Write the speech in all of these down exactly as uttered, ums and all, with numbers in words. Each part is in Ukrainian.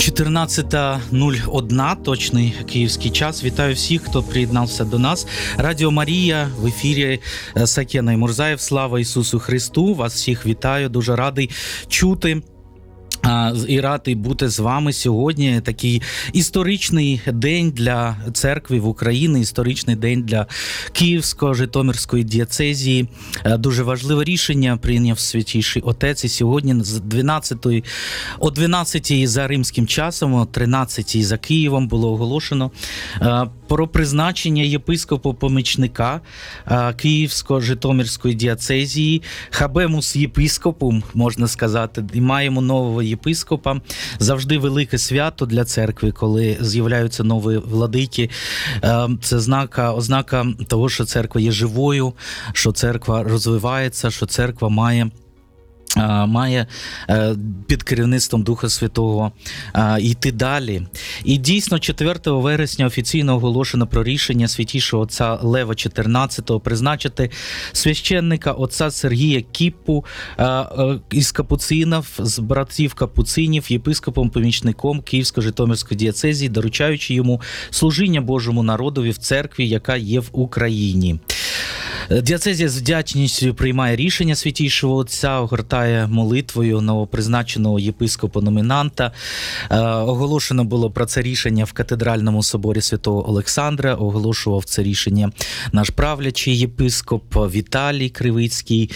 чотирнадцята нуль один, точний київський час. Вітаю всіх, хто приєднався до нас. Радіо Марія, в ефірі Сакена і Мурзаєв. Слава Ісусу Христу! Вас всіх вітаю, дуже радий чути і радий бути з вами сьогодні. Такий історичний день для церкви в Україні, історичний день для Київсько-Житомирської дієцезії. Дуже важливе рішення прийняв Святійший Отець. І сьогодні з дванадцятої, о дванадцятій за римським часом, о тринадцятій за Києвом було оголошено про призначення єпископа-помічника Київсько-Житомирської дієцезії, хабемус єпископум, можна сказати, і маємо нового єпископа. Завжди велике свято для церкви, коли з'являються нові владики. Це ознака, ознака того, що церква є живою, що церква розвивається, що церква має має під керівництвом Духа Святого йти далі. І дійсно четвертого вересня офіційно оголошено про рішення Святішого отця Лева чотирнадцятого призначити священника отця Сергія Кіппу із капуцинів, з братів капуцинів, єпископом-помічником Київсько-Житомирської дієцезії, доручаючи йому служіння Божому народові в церкві, яка є в Україні. Дієцезія з вдячністю приймає рішення Святійшого Отця, огортає молитвою новопризначеного єпископа-номінанта. Оголошено було про це рішення в Катедральному соборі Святого Олександра, оголошував це рішення наш правлячий єпископ Віталій Кривицький.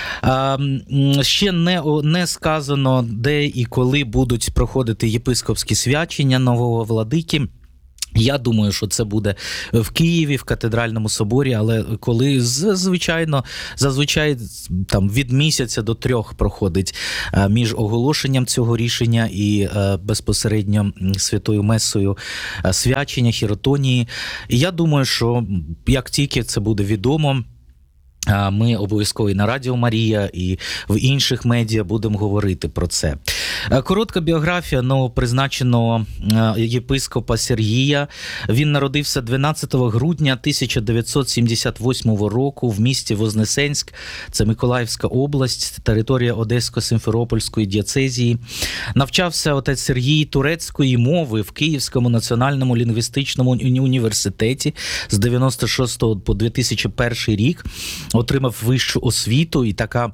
Ще не, не сказано, де і коли будуть проходити єпископські свячення нового владики. Я думаю, що це буде в Києві, в Катедральному соборі, але коли, звичайно, зазвичай там від місяця до трьох проходить між оголошенням цього рішення і безпосередньо святою месою свячення, хіротонії. І я думаю, що як тільки це буде відомо, ми обов'язково і на Радіо Марія, і в інших медіа будемо говорити про це. Коротка біографія новопризначеного єпископа Сергія. Він народився дванадцятого грудня тисяча дев'ятсот сімдесят восьмого року в місті Вознесенськ, це Миколаївська область, територія Одесько-Симферопольської дієцезії. Навчався отець Сергій турецької мови в Київському національному лінгвістичному університеті з дев'яносто шостого по дві тисячі перший рік. Отримав вищу освіту, і така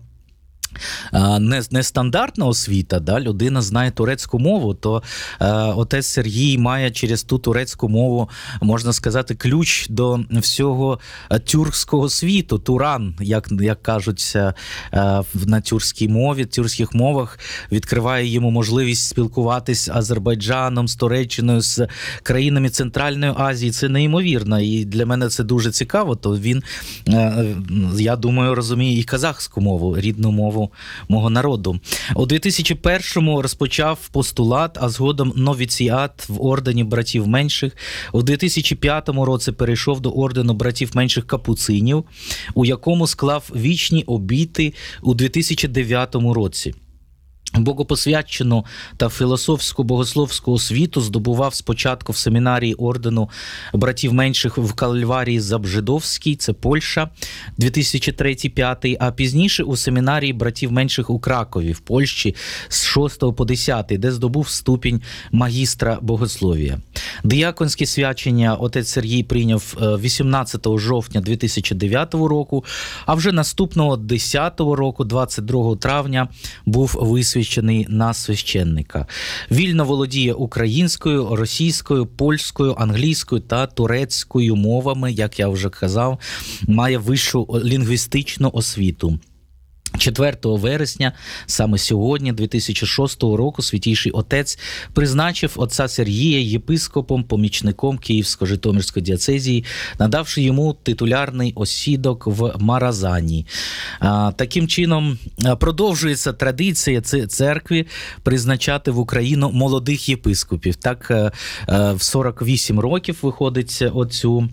Не, нестандартна освіта, да? Людина знає турецьку мову, то е, отець Сергій має через ту турецьку мову, можна сказати, ключ до всього тюркського світу, туран, як, як кажуть е, на тюркській мові, тюркських мовах, відкриває йому можливість спілкуватись з Азербайджаном, з Туреччиною, з країнами Центральної Азії. Це неймовірно, і для мене це дуже цікаво, то він, е, я думаю, розуміє і казахську мову, рідну мову мого народу. У дві тисячі першому розпочав постулат, а згодом новіціат в ордені братів менших. У дві тисячі п'ятому році перейшов до ордену братів менших капуцинів, у якому склав вічні обіти у дві тисячі дев'ятому році. Богопосвячену та філософську богословську освіту здобував спочатку в семінарії ордену братів менших в Кальварії Забжидовській, це Польща, дві тисячі третій - п'ятий, а пізніше у семінарії братів менших у Кракові, в Польщі, з шостого по десятий, де здобув ступінь магістра богослов'я. Діяконське свячення отець Сергій прийняв вісімнадцятого жовтня дві тисячі дев'ятого року, а вже наступного десятого року, двадцять другого травня, був висвячений на священника. Вільно володіє українською, російською, польською, англійською та турецькою мовами, як я вже казав, має вищу лінгвістичну освіту. четвертого вересня, саме сьогодні, дві тисячі шостого року, Святійший Отець призначив отця Сергія єпископом-помічником Київсько-Житомирської дієцезії, надавши йому титулярний осідок в Маразані. Таким чином, продовжується традиція церкви призначати в Україну молодих єпископів. Так, в сорок вісім років виходить оцю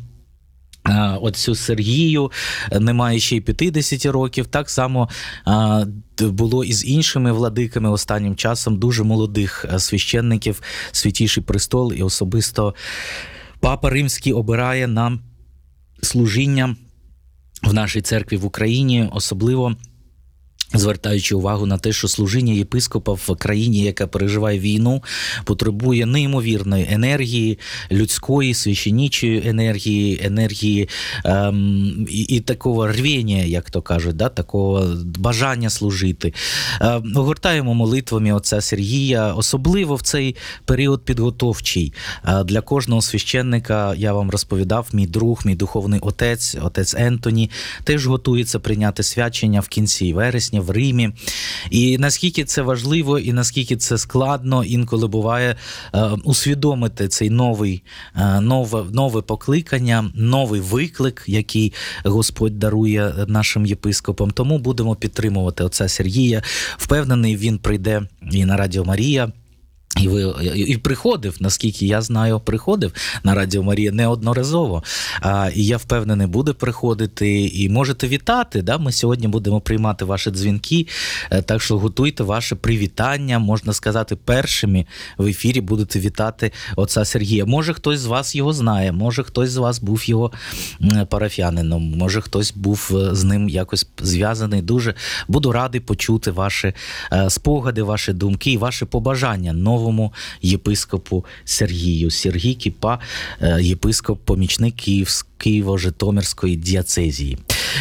Отцю Сергію, немає ще й п'ятдесят років. Так само було і з іншими владиками останнім часом, дуже молодих священників, Святійший Престол і особисто Папа Римський обирає нам служіння в нашій церкві в Україні, особливо звертаючи увагу на те, що служіння єпископа в країні, яка переживає війну, потребує неймовірної енергії, людської, священічої енергії, енергії ем, і, і такого рвіння, як то кажуть, да, такого бажання служити. Ем, огортаємо молитвами отця Сергія, особливо в цей період підготовчий. Е, для кожного священника, я вам розповідав, мій друг, мій духовний отець, отець Ентоні, теж готується прийняти свячення в кінці вересня, в Римі. І наскільки це важливо, і наскільки це складно, інколи буває е, усвідомити цей новий, е, нове, нове покликання, новий виклик, який Господь дарує нашим єпископам. Тому будемо підтримувати отця Сергія. Впевнений, він прийде і на Радіо Марія. І, ви, і приходив, наскільки я знаю, приходив на Радіо Марія неодноразово. А, і я впевнений, буде приходити. І можете вітати. Да? Ми сьогодні будемо приймати ваші дзвінки. Так що готуйте ваше привітання. Можна сказати, першими в ефірі будете вітати отця Сергія. Може, хтось з вас його знає. Може, хтось з вас був його парафіянином. Може, хтось був з ним якось зв'язаний. Дуже буду радий почути ваші спогади, ваші думки і ваші побажання нового єпископу Сергію. Сергій Кіпа, єпископ-помічник Києво-Житомирської дієцезії.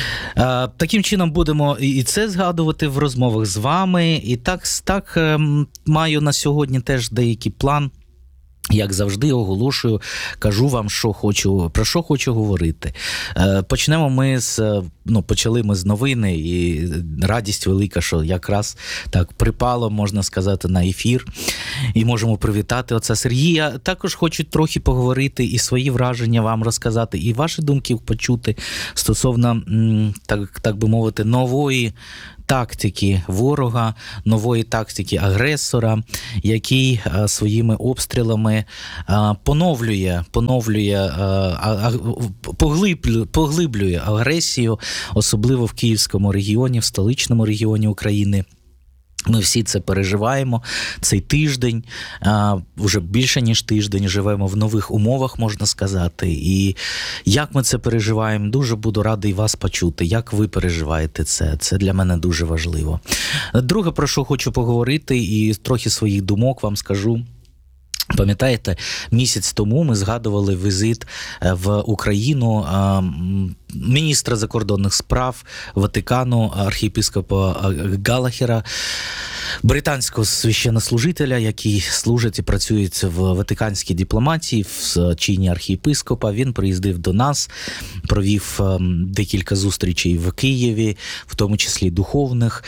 Таким чином будемо і це згадувати в розмовах з вами. І так, так маю на сьогодні теж деякий план. Як завжди, оголошую, кажу вам, що хочу, про що хочу говорити. Почнемо ми з, ну, почали ми з новини, і радість велика, що якраз так припало, можна сказати, на ефір, і можемо привітати отця Сергія. Також хочу трохи поговорити і свої враження вам розказати, і ваші думки почути стосовно, так, так би мовити, нової тактики ворога, нової тактики агресора, який а, своїми обстрілами а, поновлює, поновлює а, а, поглиблює, поглиблює агресію, особливо в Київському регіоні, в столичному регіоні України. Ми всі це переживаємо. Цей тиждень, а, вже більше ніж тиждень, живемо в нових умовах, можна сказати. І як ми це переживаємо, дуже буду радий вас почути. Як ви переживаєте це? Це для мене дуже важливо. Друге, про що хочу поговорити, і трохи своїх думок вам скажу. Пам'ятаєте, місяць тому ми згадували візит в Україну міністра закордонних справ Ватикану, архієпископа Галлахера, британського священнослужителя, який служить і працює в ватиканській дипломатії в чині архієпископа. Він приїздив до нас, провів декілька зустрічей в Києві, в тому числі духовних.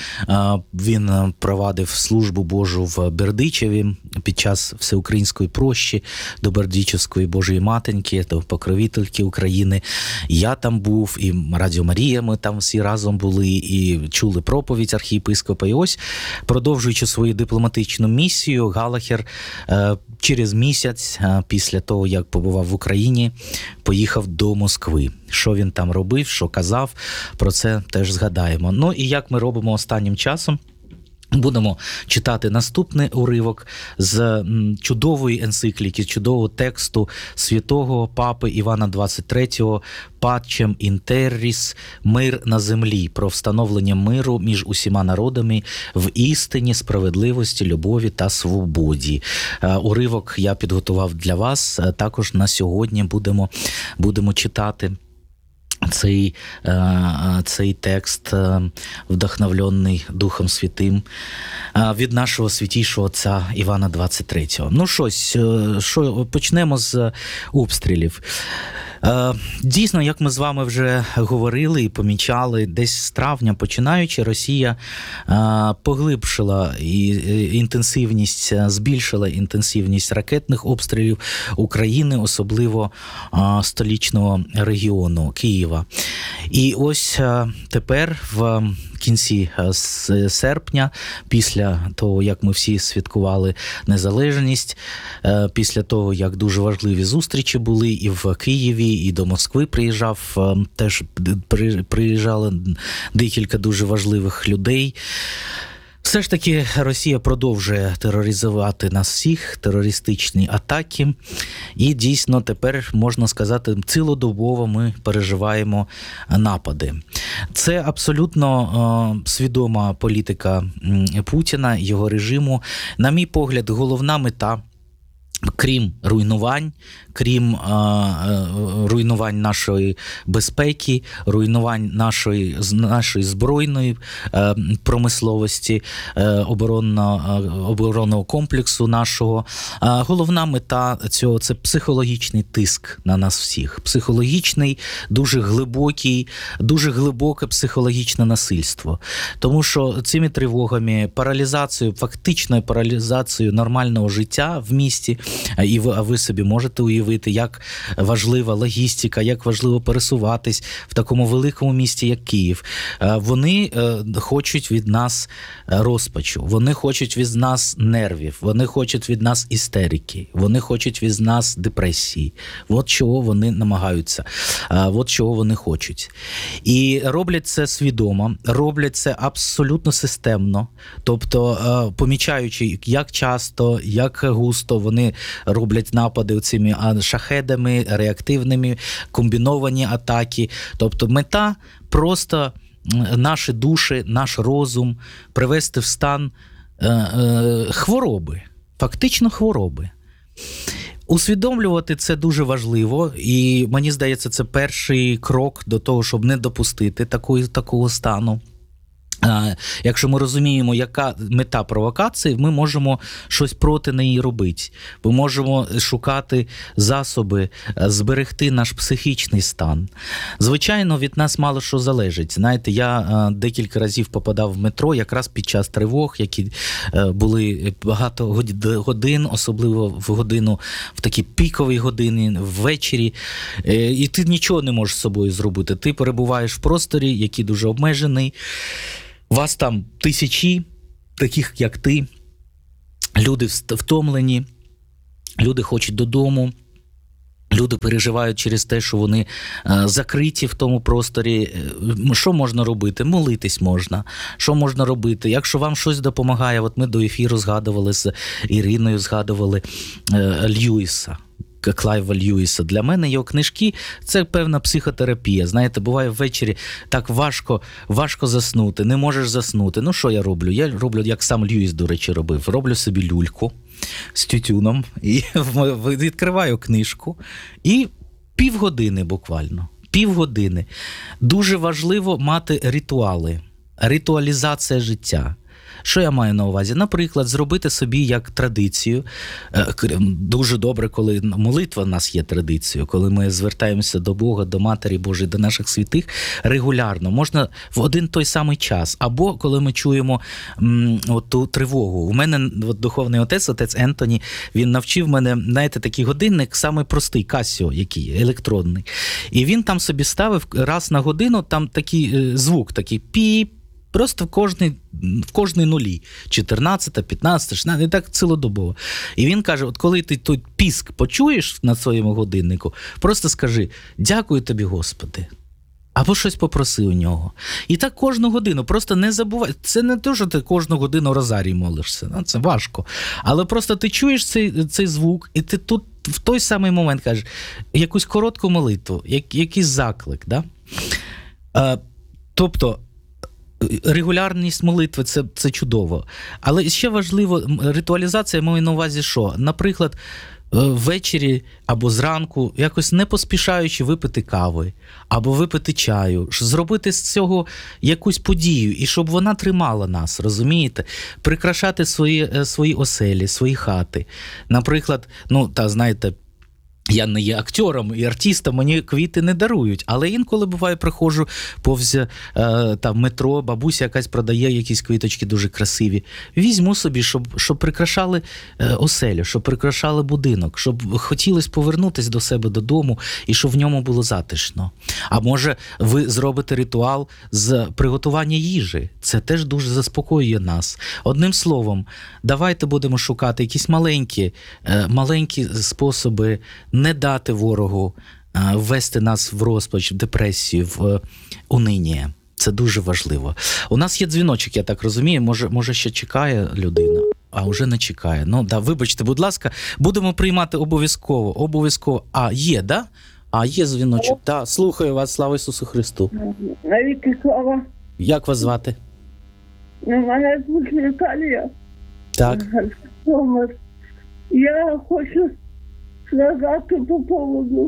Він провадив службу Божу в Бердичеві під час всеукраїнської прощі до Бердичевської Божої Матеньки, до покровительки України. Я там був, і Радіо Марія, ми там всі разом були, і чули проповідь архієпископа. І ось, продовжуючи свою дипломатичну місію, Галлахер е, через місяць е, після того, як побував в Україні, поїхав до Москви. Що він там робив, що казав, про це теж згадаємо. Ну і як ми робимо останнім часом, будемо читати наступний уривок з чудової енцикліки, чудового тексту святого папи Івана двадцять третього «Пачем in terris» – «Мир на землі», про встановлення миру між усіма народами в істині, справедливості, любові та свободі. Уривок я підготував для вас, також на сьогодні будемо, будемо читати. Цей, цей текст, вдохновлений Духом Святим, від нашого святішого отця Івана двадцять третього. Ну щось, що, почнемо з обстрілів. Дійсно, як ми з вами вже говорили і помічали, десь з травня починаючи, Росія поглибшила інтенсивність, збільшила інтенсивність ракетних обстрілів України, особливо столичного регіону Києва. І ось тепер в кінці серпня, після того, як ми всі святкували незалежність, після того, як дуже важливі зустрічі були і в Києві, і до Москви приїжджав, теж приїжджали декілька дуже важливих людей. Все ж таки Росія продовжує тероризувати нас всіх, терористичні атаки. І дійсно тепер, можна сказати, цілодобово ми переживаємо напади. Це абсолютно е, свідома політика Путіна, його режиму. На мій погляд, головна мета, крім руйнувань, крім е, е, руйнувань нашої безпеки, руйнувань нашої, нашої збройної е, промисловості, е, оборонно, е, оборонного комплексу нашого, е, головна мета цього – це психологічний тиск на нас всіх. Психологічний, дуже глибокий, дуже глибоке психологічне насильство. Тому що цими тривогами, паралізацією, фактичною паралізацією нормального життя в місті, і ви, а ви собі можете уявити, як важлива логістика, як важливо пересуватись в такому великому місті, як Київ. Вони хочуть від нас розпачу, вони хочуть від нас нервів, вони хочуть від нас істерики, вони хочуть від нас депресії. От чого вони намагаються, от чого вони хочуть. І роблять це свідомо, роблять це абсолютно системно, тобто помічаючи, як часто, як густо вони роблять напади цими шахедами, реактивними, комбіновані атаки. Тобто мета просто наші душі, наш розум привести в стан е, е, хвороби, фактично хвороби. Усвідомлювати це дуже важливо, і мені здається, це перший крок до того, щоб не допустити такої, такого стану. Якщо ми розуміємо, яка мета провокації, ми можемо щось проти неї робити. Ми можемо шукати засоби, зберегти наш психічний стан. Звичайно, від нас мало що залежить. Знаєте, я декілька разів попадав в метро якраз під час тривог, які були багато годин, особливо в годину, в такі пікові години, ввечері. І ти нічого не можеш з собою зробити. Ти перебуваєш в просторі, який дуже обмежений. Вас там тисячі, таких як ти, люди втомлені, люди хочуть додому, люди переживають через те, що вони закриті в тому просторі. Що можна робити? Молитись можна. Що можна робити? Якщо вам щось допомагає, от ми до ефіру згадували з Іриною, згадували Льюіса. Клайва Льюіса. Для мене його книжки – це певна психотерапія. Знаєте, буває ввечері так важко, важко заснути, не можеш заснути. Ну, що я роблю? Я роблю, як сам Льюіс, до речі, робив. Роблю собі люльку з тютюном, і відкриваю книжку, і півгодини буквально, півгодини. Дуже важливо мати ритуали, ритуалізація життя. Що я маю на увазі? Наприклад, зробити собі як традицію. Дуже добре, коли молитва в нас є традицією, коли ми звертаємося до Бога, до Матері Божої, до наших святих регулярно. Можна в один той самий час. Або коли ми чуємо м, от ту тривогу. У мене от, духовний отець, отець Ентоні, він навчив мене, знаєте, такий годинник, самий простий, Casio, який, електронний. І він там собі ставив раз на годину, там такий е, звук, такий піп, просто в кожній, в кожній нулі. чотирнадцята, п'ятнадцята, шістнадцята, і так цілодобово. І він каже, от коли ти той піск почуєш на своєму годиннику, просто скажи, дякую тобі, Господи. Або щось попроси у нього. І так кожну годину. Просто не забувай. Це не те, що ти кожну годину розарій молишся. Ну, це важко. Але просто ти чуєш цей, цей звук, і ти тут в той самий момент кажеш якусь коротку молитву, як, якийсь заклик. Да? А, тобто, регулярність молитви це, – це чудово. Але ще важливо, ритуалізація маю на увазі що? Наприклад, ввечері або зранку, якось не поспішаючи випити кави, або випити чаю, зробити з цього якусь подію, і щоб вона тримала нас, розумієте? Прикрашати свої, свої оселі, свої хати. Наприклад, ну, та, знаєте, я не є актором і артистом, мені квіти не дарують, але інколи, буває, приходжу повз е, там, метро, бабуся якась продає якісь квіточки дуже красиві. Візьму собі, щоб, щоб прикрашали е, оселю, щоб прикрашали будинок, щоб хотілося повернутися до себе додому і щоб в ньому було затишно. А може, ви зробите ритуал з приготування їжі. Це теж дуже заспокоює нас. Одним словом, давайте будемо шукати якісь маленькі, е, маленькі способи не дати ворогу ввести нас в розпач, в депресію, в униння. Це дуже важливо. У нас є дзвіночок, я так розумію, може, може ще чекає людина, а вже не чекає. Ну, да, вибачте, будь ласка, будемо приймати обов'язково, обов'язково. А, є, да? А, є дзвіночок. Так, да, слухаю вас, слава Ісусу Христу. Навіки слава. Як вас звати? Мене звуть Наталія. Так. Я хочу сказати по поводу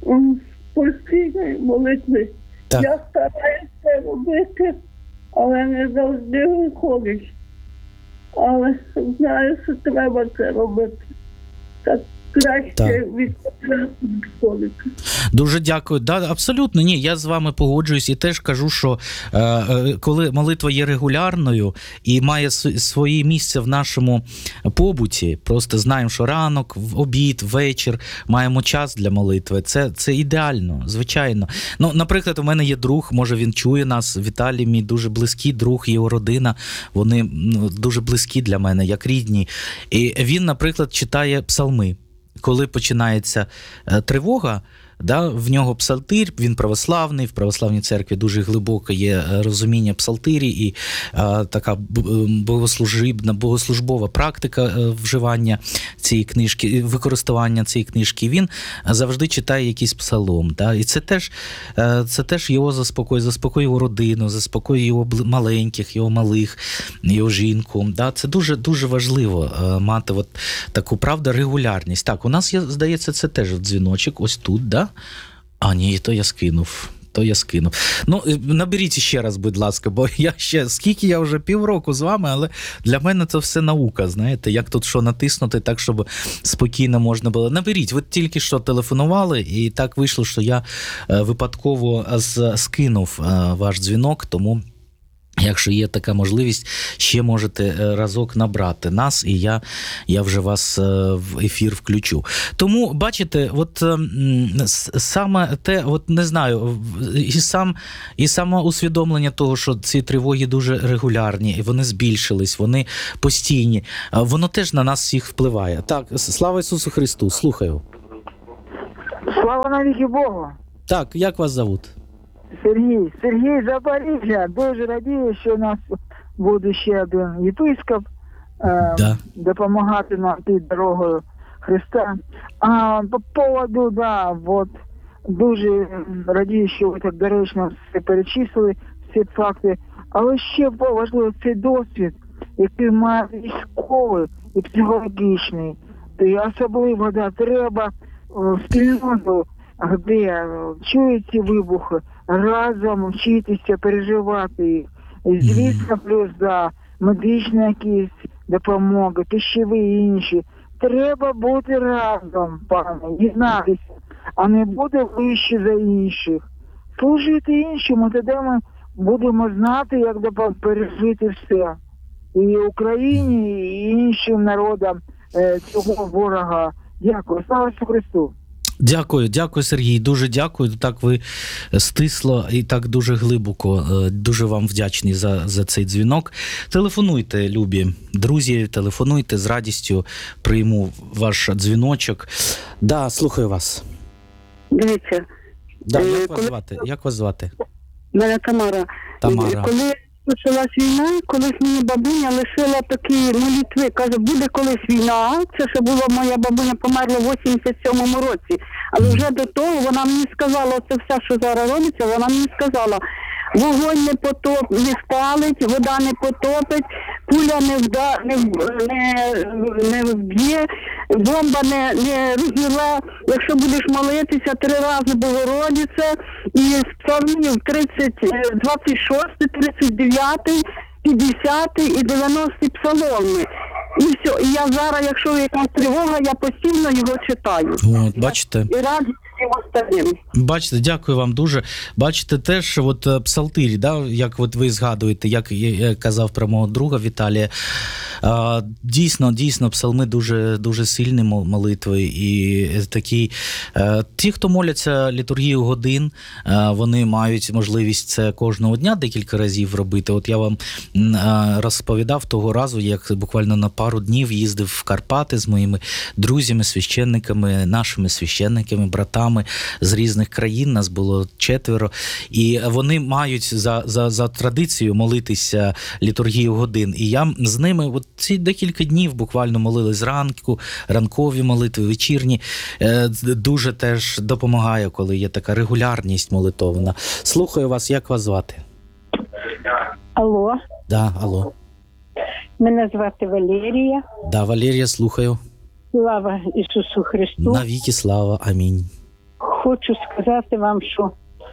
постійної молитви. Так. Я стараюся робити, але не завжди виходить. Але знаю, що треба це робити. Так краще Так. відходити. Дуже дякую. Да, абсолютно, ні, я з вами погоджуюсь і теж кажу, що е, е, коли молитва є регулярною і має с- своє місце в нашому побуті, просто знаємо, що ранок, в обід, вечір, маємо час для молитви, це, це ідеально, звичайно. Ну, наприклад, у мене є друг, може він чує нас, Віталій, мій дуже близький друг, його родина, вони ну, дуже близькі для мене, як рідні. І він, наприклад, читає псалми. Коли починається е, тривога, да, в нього псалтир, він православний, в православній церкві дуже глибоке є розуміння псалтирі і е, така богослужібна, богослужбова практика е, вживання цієї книжки, використання цієї книжки. Він завжди читає якийсь псалом. Да, і це теж, е, це теж його заспокоює, заспокоює його родину, заспокоює його маленьких, його малих, його жінку. Да, це дуже, дуже важливо е, мати от таку, правда, регулярність. Так, у нас є, здається, це теж дзвіночок, ось тут, да? А, ні, то я скинув. То я скинув. Ну, наберіть ще раз, будь ласка, бо я ще, скільки я вже півроку з вами, але для мене це все наука, знаєте, як тут що натиснути так, щоб спокійно можна було. Наберіть, ви тільки що телефонували, і так вийшло, що я випадково скинув ваш дзвінок, тому... Якщо є така можливість, ще можете разок набрати нас, і я, я вже вас в ефір включу. Тому, бачите, от саме те, от не знаю, і сам і саме усвідомлення того, що ці тривоги дуже регулярні, і вони збільшились, вони постійні, воно теж на нас всіх впливає. Так, слава Ісусу Христу, слухаю. Слава навіки Богу. Так, як вас зовут? Сергій. Сергій Запоріжжя. Дуже радію, що у нас буде ще один єпископ е, Да. допомагати нам йти дорогою Христа. А по поводу, да, вот, дуже радію, що ви так доречно все перечислили, всі факти. Але ще важливо цей досвід, який має військовий і психологічний. І особливо, да, треба в спільноту, де чують ці вибухи, разом вчитися переживати їх. Звісно, плюс, да, медична якісь допомога, пищеві і інші. Треба бути разом, пане, єднатися, а не бути вище за інших. Служити іншому, тоді ми будемо знати, як пережити все. І Україні, і іншим народам е, цього ворога. Дякую. Слава Ісусу Христу. Дякую, дякую, Сергій, дуже дякую. Так ви стисло і так дуже глибоко. Дуже вам вдячний за, за цей дзвінок. Телефонуйте, любі друзі, телефонуйте, з радістю прийму ваш дзвіночок. Да, слухаю вас. Дивіться. Да, як вас коли... звати? Як вас звати? Мене Тамара. Тамара. Коли почалась війна, колись мені бабуня лишила такі молитви. Каже, буде колись війна. Це ще була моя бабуня, померла в вісімдесят сьомому році. Але вже до того вона мені сказала, це все, що зараз робиться, вона мені сказала, вогонь не потоп, не спалить, вода не потопить, пуля не вда, не, не, не вб'є, бомба не, не розірве. Якщо будеш молитися три рази Богородиця, і з псалмів двадцять шостий, тридцять дев'ятий, п'ятдесятий і дев'яностий псаломи. І все. І я зараз, якщо якась тривога, я постійно його читаю. От, бачите? І радість всім остальним. Бачите, дякую вам дуже. Бачите теж, от псалтирі, да, як от ви згадуєте, як я казав про мого друга Віталія, а, дійсно, дійсно, псалми дуже, дуже сильні молитви. І такі, а, ті, хто моляться літургію годин, а, вони мають можливість це кожного дня декілька разів робити. От я вам а, розповідав того разу, як буквально на пару днів їздив в Карпати з моїми друзями, священниками, нашими священниками, братами, вами з різних країн, нас було четверо, і вони мають за, за, за традицією молитися літургію годин. І я з ними от ці декілька днів буквально молились зранку, ранкові молитви, вечірні. Дуже теж допомагає, коли є така регулярність молитовна. Слухаю вас, як вас звати? Алло, Да, алло. мене звати Валерія. Да, Валерія, слухаю. Слава Ісусу Христу. Навіки слава, амінь. Хочу сказати вам, що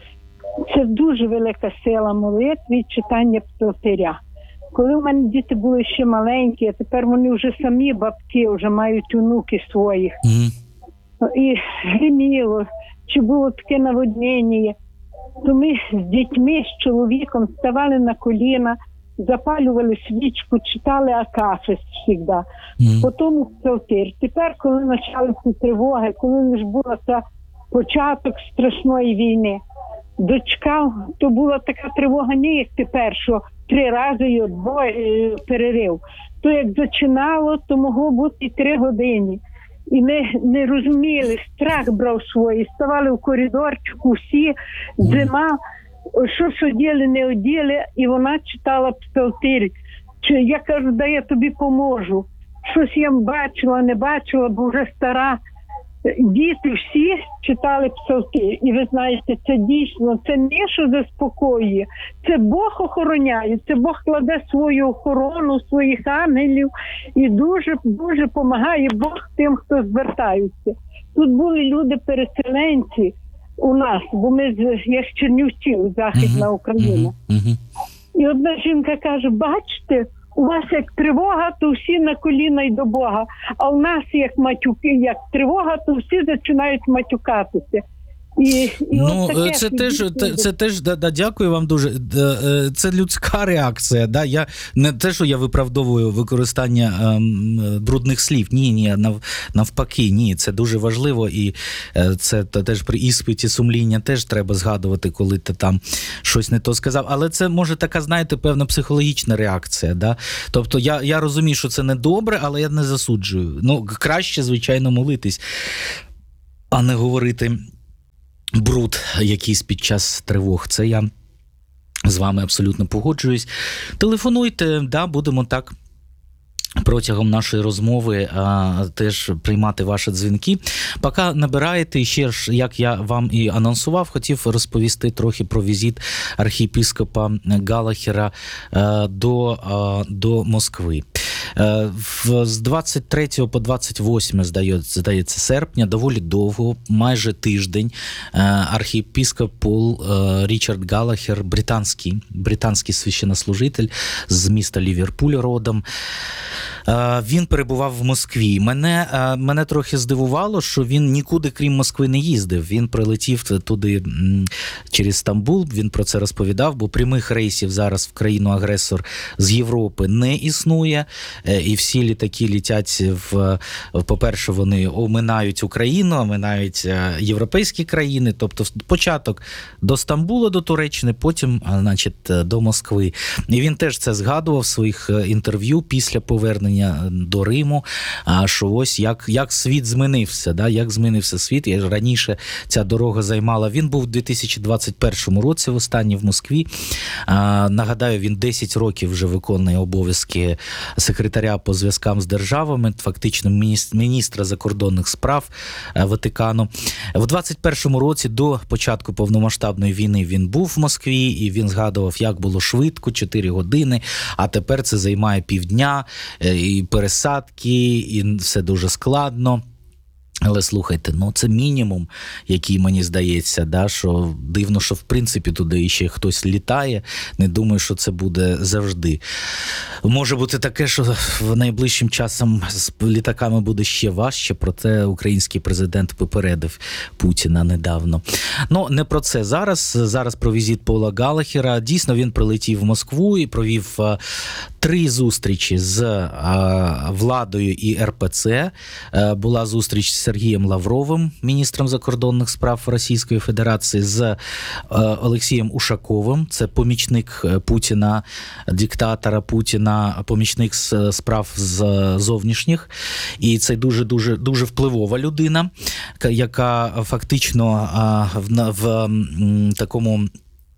це дуже велика сила молитви і читання псалтиря. Коли в мене діти були ще маленькі, а тепер вони вже самі бабки, вже мають онуки своїх. Угу. І гриміло, чи було таке наводнення, то ми з дітьми, з чоловіком ставали на коліна, запалювали свічку, читали акафист завжди. Угу. Потім псалтир. Тепер, коли почалися тривоги, коли ж була та початок страшної війни, дочка, то була така тривога не як тепер, що три рази і двоє перерив. То як починало, то могло бути і три години. І ми не розуміли, страх брав свої, ставали в коридорчику всі, зима, що ж оділи, не оділи, і вона читала псалтир. Я кажу, да я тобі поможу. Щось я бачила, не бачила, бо вже стара. Діти всі читали псалтир. І ви знаєте, це дійсно, це не що заспокоює. Це Бог охороняє, це Бог кладе свою охорону, своїх ангелів і дуже-дуже допомагає Бог тим, хто звертаються. Тут були люди-переселенці у нас, бо ми з, я з Чернівців, Західна Україна. Угу. Угу. І одна жінка каже, бачите, у вас як тривога, то всі на коліна й до Бога. А у нас як матюки, як тривога, то всі починають матюкатися. І, і ну, таке, це теж, це, це теж, да, да, дякую вам дуже. Це людська реакція. Да? Я, не те, що я виправдовую використання ем, брудних слів. Ні, ні, нав, навпаки, ні. Це дуже важливо. І це теж при іспиті сумління теж треба згадувати, коли ти там щось не то сказав. Але це, може, така, знаєте, певна психологічна реакція. Да? Тобто я, я розумію, що це не добре, але я не засуджую. Ну, краще, звичайно, молитись, а не говорити бруд якийсь під час тривог. Це я з вами абсолютно погоджуюсь. Телефонуйте, да, будемо так протягом нашої розмови а, теж приймати ваші дзвінки. Поки набираєте, ще ж, як я вам і анонсував, хотів розповісти трохи про візит архієпископа Галахера а, до, а, до Москви. З двадцять третього по двадцять восьме, здається, серпня, доволі довго, майже тиждень, архієпископ Пол Річард Галахер, британський, британський священнослужитель з міста Ліверпуль родом, він перебував в Москві. Мене, мене трохи здивувало, що він нікуди, крім Москви, не їздив. Він прилетів туди через Стамбул, він про це розповідав, бо прямих рейсів зараз в країну-агресор з Європи не існує. І всі літаки літять в, по-перше, вони оминають Україну, оминають європейські країни, тобто початок до Стамбула, до Туреччини, потім, значить, до Москви. І він теж це згадував в своїх інтерв'ю після повернення до Риму, що ось як, як світ змінився, да? Як змінився світ. Я раніше ця дорога займала. Він був у дві тисячі двадцять першому році в останній в Москві. Нагадаю, він десять років вже виконує обов'язки секретаря по зв'язкам з державами, фактично міністра закордонних справ Ватикану. В двадцять першому році, до початку повномасштабної війни, він був в Москві, і він згадував, як було швидко, чотири години, а тепер це займає півдня, і пересадки, і все дуже складно. Але слухайте, ну це мінімум, який, мені здається, да, що дивно, що в принципі туди ще хтось літає. Не думаю, що це буде завжди. Може бути таке, що в найближчим часом з літаками буде ще важче, проте український президент попередив Путіна недавно. Ну, не про це зараз. Зараз про візит Пола Галахера. Дійсно, він прилетів в Москву і провів три зустрічі з е, владою і ер пе це. Е, була зустріч з Сергієм Лавровим, міністром закордонних справ Російської Федерації, з е, Олексієм Ушаковим, це помічник Путіна, диктатора Путіна, помічник з справ з зовнішніх. І це дуже-дуже дуже впливова людина, яка фактично е, в, в, в такому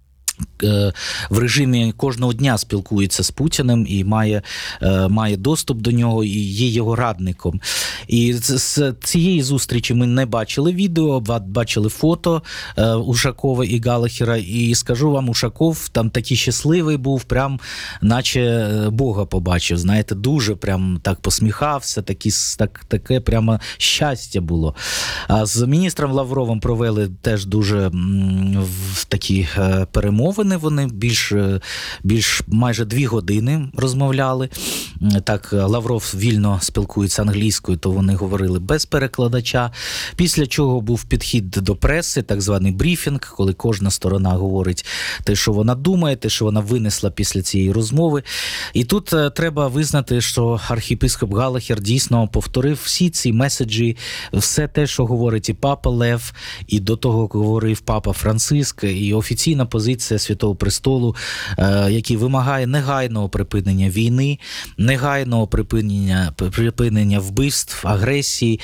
в режимі кожного дня спілкується з Путіним і має, має доступ до нього, і є його радником. І з цієї зустрічі ми не бачили відео, бачили фото Ушакова і Галахера, і скажу вам, Ушаков там такий щасливий був, прям наче Бога побачив, знаєте, дуже прям так посміхався, такі, так, таке прямо щастя було. А з міністром Лавровим провели теж дуже в такі перемоги. Вони більш, більш майже дві години розмовляли. Так, Лавров вільно спілкується англійською, то вони говорили без перекладача. Після чого був підхід до преси, так званий брифінг, коли кожна сторона говорить те, що вона думає, те, що вона винесла після цієї розмови. І тут треба визнати, що архієпископ Галахер дійсно повторив всі ці меседжі, все те, що говорить і папа Лев, і до того говорив папа Франциск, і офіційна позиція Святого Престолу, який вимагає негайного припинення війни, негайного припинення, припинення вбивств, агресії.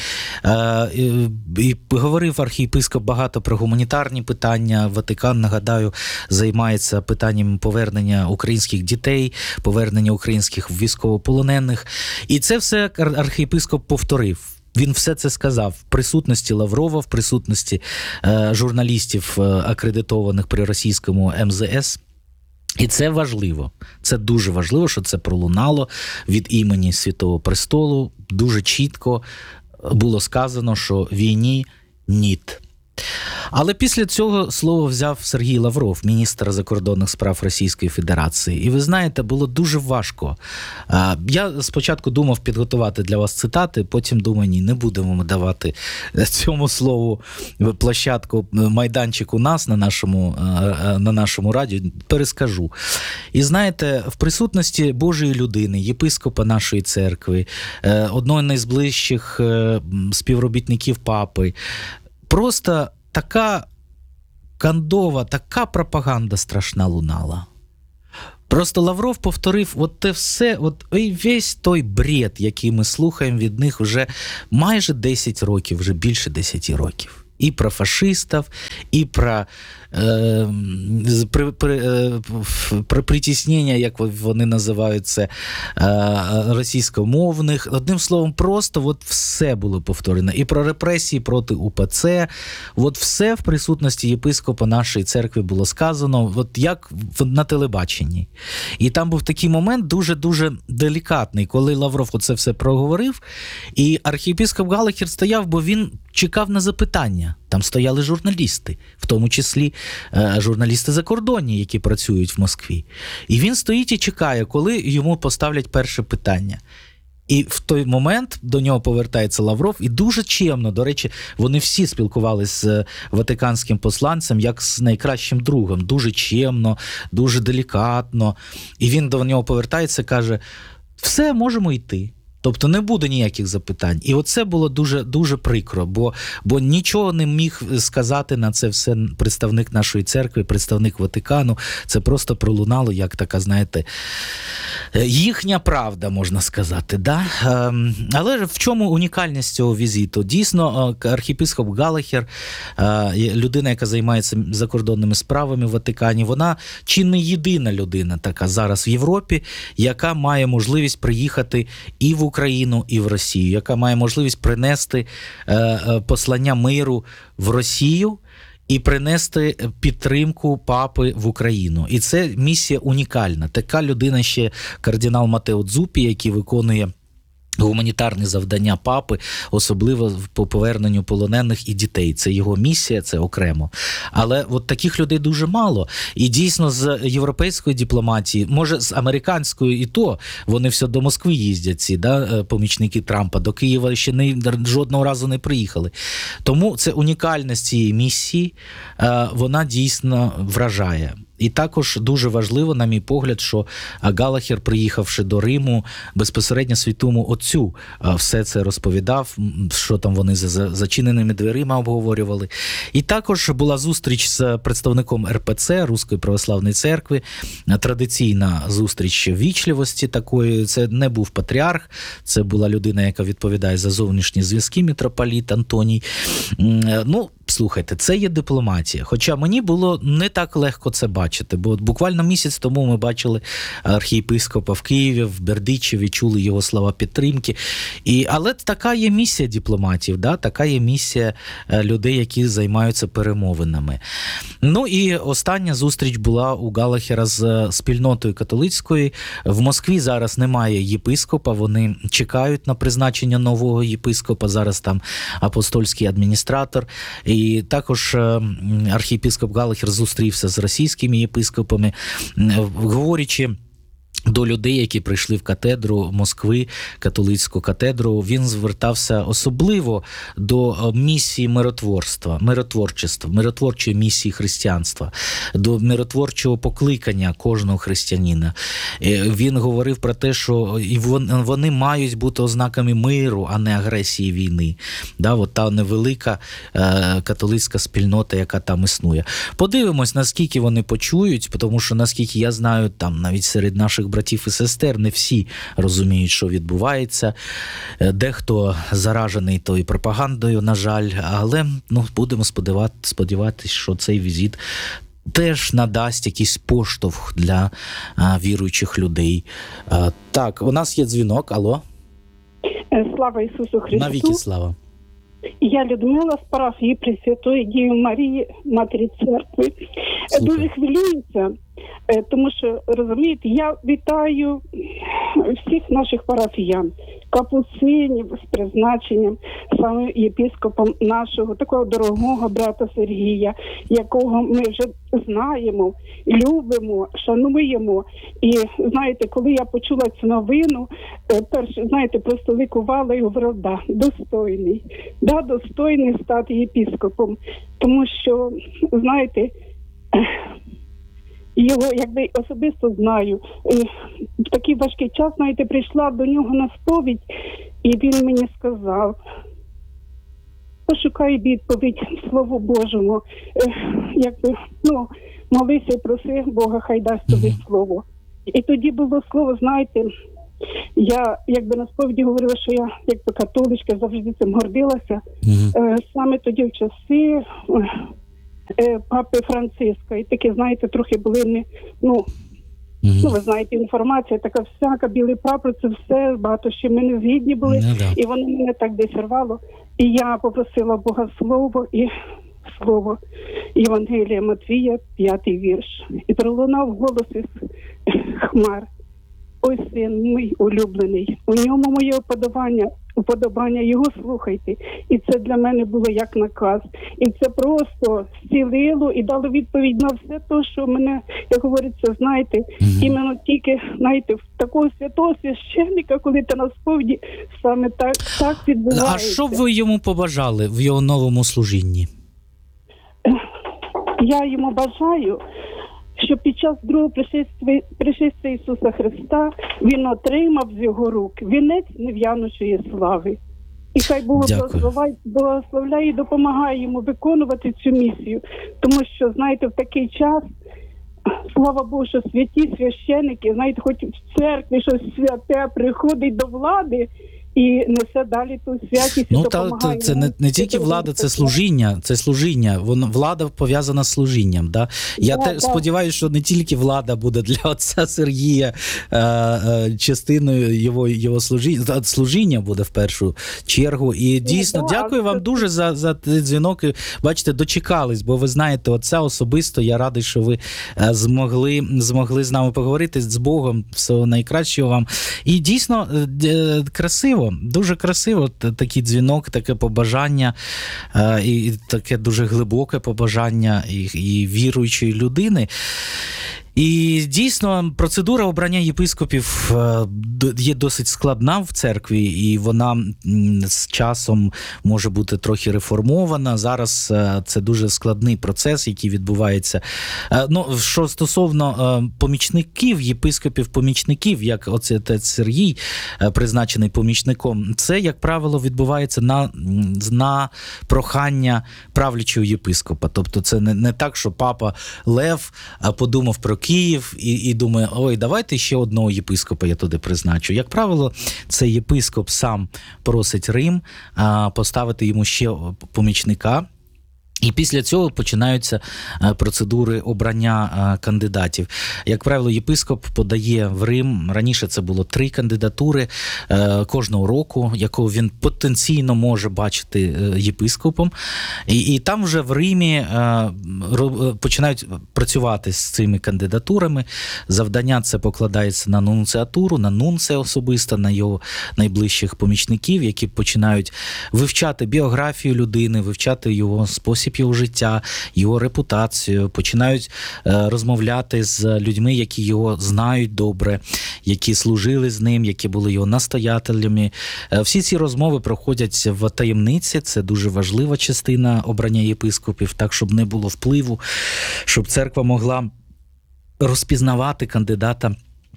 І говорив архієпископ багато про гуманітарні питання. Ватикан, нагадаю, займається питанням повернення українських дітей, повернення українських військовополонених. І це все архієпископ повторив. Він все це сказав в присутності Лаврова, в присутності е, журналістів, е, акредитованих при російському ем зе ес. І це важливо. Це дуже важливо, що це пролунало від імені Святого Престолу. Дуже чітко було сказано, що війні ніт. Але після цього слово взяв Сергій Лавров, міністр закордонних справ Російської Федерації. І ви знаєте, було дуже важко. Я спочатку думав підготувати для вас цитати, потім думаю, ні, не будемо ми давати цьому слову площадку, майданчик у нас на нашому, на нашому радіо, перескажу. І знаєте, в присутності Божої людини, єпископа нашої церкви, одного з найближчих співробітників папи, просто така кандова, така пропаганда страшна лунала. Просто Лавров повторив от те все, от весь той бред, який ми слухаємо від них вже майже десять років, вже більше десяти років. І про фашистів, і про, е, при, при, е, про притіснення, як вони називають це, е, російськомовних. Одним словом, просто от все було повторено. І про репресії проти у пе це. От все в присутності єпископа нашої церкви було сказано, от як на телебаченні. І там був такий момент дуже-дуже делікатний, коли Лавров оце все проговорив, і архієпископ Галахер стояв, бо він чекав на запитання. Там стояли журналісти, в тому числі е, журналісти закордонні, які працюють в Москві. І він стоїть і чекає, коли йому поставлять перше питання. І в той момент до нього повертається Лавров, і дуже чемно, до речі, вони всі спілкувалися з ватиканським посланцем як з найкращим другом. Дуже чемно, дуже делікатно. І він до нього повертається і каже, все, можемо йти. Тобто не буде ніяких запитань. І оце було дуже, дуже прикро, бо, бо нічого не міг сказати на це все представник нашої церкви, представник Ватикану. Це просто пролунало, як така, знаєте, їхня правда, можна сказати. Да? Але в чому унікальність цього візиту? Дійсно, архієпископ Галахер, людина, яка займається закордонними справами в Ватикані, вона чи не єдина людина така зараз в Європі, яка має можливість приїхати і в Україну, і в Росію, яка має можливість принести е, послання миру в Росію і принести підтримку папи в Україну. І це місія унікальна. Така людина ще кардинал Матео Дзуппі, який виконує гуманітарні завдання папи, особливо по поверненню полонених і дітей. Це його місія, це окремо. Але от таких людей дуже мало. І дійсно з європейської дипломатії, може з американської і то, вони все до Москви їздять, ці да, помічники Трампа, до Києва ще не, жодного разу не приїхали. Тому це унікальність цієї місії, вона дійсно вражає. І також дуже важливо, на мій погляд, що Галахер, приїхавши до Риму, безпосередньо святому отцю все це розповідав, що там вони за зачиненими дверима обговорювали. І також була зустріч з представником ер пе це, Руської православної церкви, традиційна зустріч вічливості такої. Це не був патріарх, це була людина, яка відповідає за зовнішні зв'язки, митрополіт Антоній. Ну, слухайте, це є дипломатія. Хоча мені було не так легко це бачити, бо буквально місяць тому ми бачили архієпископа в Києві, в Бердичеві, чули його слова підтримки. І, але така є місія дипломатів, да? Така є місія людей, які займаються перемовинами. Ну і остання зустріч була у Галахера з спільнотою католицькою. В Москві зараз немає єпископа, вони чекають на призначення нового єпископа, зараз там апостольський адміністратор. І також архієпископ Галахер зустрівся з російськими єпископами, говорячи до людей, які прийшли в катедру Москви, католицьку катедру, він звертався особливо до місії миротворства, миротворчества, миротворчої місії християнства, до миротворчого покликання кожного християнина. Він говорив про те, що вони мають бути ознаками миру, а не агресії війни. Да, от та невелика католицька спільнота, яка там існує. Подивимось, наскільки вони почують, тому що, наскільки я знаю, там навіть серед наших братів і сестер не всі розуміють, що відбувається. Дехто заражений тою пропагандою, на жаль, але ну, будемо сподіватися, сподіватися, що цей візит теж надасть якийсь поштовх для а, віруючих людей. А, так, у нас є дзвінок. Алло. Слава Ісусу Христу. Навіки слава. Я Людмила з парафії Пресвятої Діви Марії, Матері Церкви. Слухай. Дуже хвилююся, тому що, розумієте, я вітаю всіх наших парафіян, капуцинів з призначенням саме єпископом нашого, такого дорогого брата Сергія, якого ми вже знаємо, любимо, шануємо. І, знаєте, коли я почула цю новину, перше, знаєте, просто ликувала і говорила, да, достойний, да, достойний стати єпископом. Тому що, знаєте, його, якби особисто знаю, в такий важкий час, знаєте, прийшла до нього на сповідь, і він мені сказав, пошукай відповідь Слову Божому, якби, ну, молися і проси Бога, хай дасть тобі слово. І тоді було слово, знаєте, я, якби на сповіді говорила, що я, якби католичка, завжди цим гордилася. Mm-hmm. Саме тоді в часи папи Франциска, і такі, знаєте, трохи були не, ну, mm-hmm. ну, ви знаєте, інформація така всяка, білий прапор, це все, багато ще ми не згідні були, mm-hmm. і воно мене так десь рвало. І я попросила Бога слово, і слово Євангелія Матвія, п'ятий вірш. І пролунав голос із хмар. Ой, син мій улюблений, у ньому моє уподобання, уподобання, його слухайте. І це для мене було як наказ. І це просто зцілило і дало відповідь на все те, що мене, як говориться, знаєте, mm-hmm. іменно тільки, знаєте, в такого святого священника, коли ти на сповіді, саме так, так відбувається. А що б ви йому побажали в його новому служінні? Я йому бажаю, що під час другого пришестя, пришестя Ісуса Христа він отримав з його рук вінець нев'янучої слави. І хай Бог благословляє, благословляє і допомагає йому виконувати цю місію. Тому що, знаєте, в такий час, слава Богу, що святі священики, знаєте, хоч в церкві щось святе приходить до влади, і несе далі ту святість, ну, і та, допомагає. Це не, не тільки влада, це служіння, це служіння. Воно, влада пов'язана з служінням. Да? Я да, те, да. сподіваюся, що не тільки влада буде для отця Сергія е, е, частиною його, його служіння, служіння буде в першу чергу. І дійсно, да, дякую вам це... дуже за, за дзвінок. Бачите, дочекались, бо ви знаєте, отця особисто. Я радий, що ви змогли, змогли з нами поговорити, з Богом. Всього найкращого вам. І дійсно, е, красиво. Дуже красиво такий дзвінок, таке побажання, і таке дуже глибоке побажання і, і віруючої людини. І дійсно процедура обрання єпископів е, д- є досить складна в церкві, і вона м, з часом може бути трохи реформована. Зараз е, це дуже складний процес, який відбувається. Е, ну, що стосовно е, помічників, єпископів-помічників, як оце отець Сергій, е, призначений помічником, це, як правило, відбувається на, на прохання правлячого єпископа. Тобто це не, не так, що папа Лев е, подумав про Київ і, і думає, ой, давайте ще одного єпископа я туди призначу. Як правило, цей єпископ сам просить Рим а, поставити йому ще помічника. І після цього починаються процедури обрання кандидатів. Як правило, єпископ подає в Рим, раніше це було три кандидатури кожного року, якого він потенційно може бачити єпископом. І, і там вже в Римі починають працювати з цими кандидатурами. Завдання це покладається на нунціатуру, на нунце особисто, на його найближчих помічників, які починають вивчати біографію людини, вивчати його спосіб його життя, його репутацію, починають е, розмовляти з людьми, які його знають добре, які служили з ним, які були його настоятелями. Е, всі ці розмови проходять в таємниці, це дуже важлива частина обрання єпископів, так, щоб не було впливу, щоб церква могла розпізнавати кандидата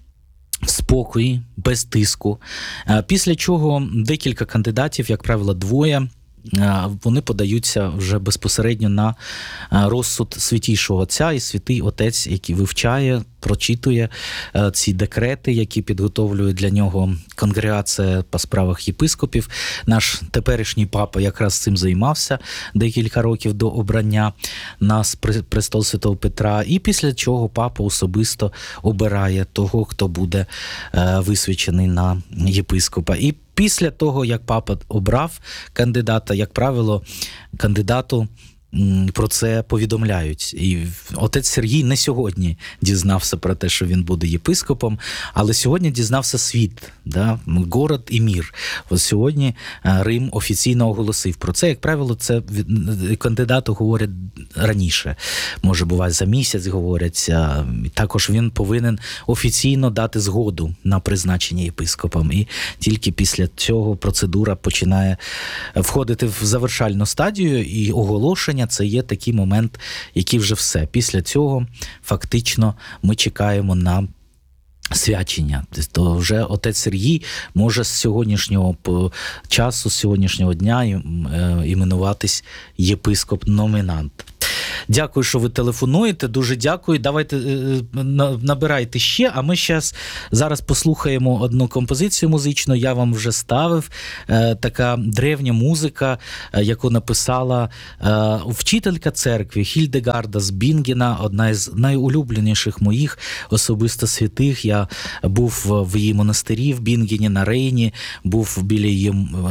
в спокої, без тиску. Е, після чого декілька кандидатів, як правило, двоє, вони подаються вже безпосередньо на розсуд Святійшого Отця, і Святий Отець, який вивчає, прочитує ці декрети, які підготовлює для нього конгрегація по справах єпископів. Наш теперішній папа якраз цим займався декілька років до обрання на престол Святого Петра, і після чого папа особисто обирає того, хто буде висвячений на єпископа. І після того, як папа обрав кандидата, як правило, кандидату про це повідомляють. І отець Сергій не сьогодні дізнався про те, що він буде єпископом, але сьогодні дізнався світ, да? Город і мір. Ось сьогодні Рим офіційно оголосив про це. Як правило, це кандидату говорять раніше. Може, буває, за місяць говорять. Також він повинен офіційно дати згоду на призначення єпископом. І тільки після цього процедура починає входити в завершальну стадію, і оголошення це є такий момент, який вже все. Після цього фактично ми чекаємо на свячення. То вже отець Сергій може з сьогоднішнього часу, з сьогоднішнього дня іменуватись єпископ-номінант. Дякую, що ви телефонуєте, дуже дякую. Давайте набирайте ще, а ми щас, зараз послухаємо одну композицію музичну, я вам вже ставив. Така древня музика, яку написала вчителька церкви Хільдегарда з Бінгена, одна із найулюбленіших моїх особисто святих. Я був в її монастирі в Бінгені на Рейні, був біля її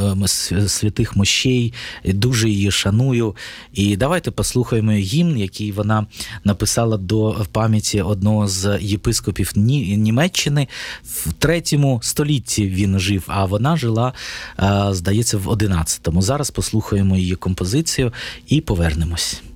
святих мощей, дуже її шаную. І давайте послухаємо гімн, який вона написала до пам'яті одного з єпископів Німеччини. В третьому столітті він жив, а вона жила, здається, в одинадцятому. Зараз послухаємо її композицію і повернемось.